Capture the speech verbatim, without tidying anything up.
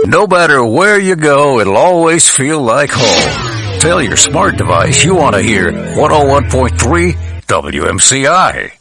No matter where you go, it'll always feel like home. Tell your smart device you want to hear one oh one point three W M C I.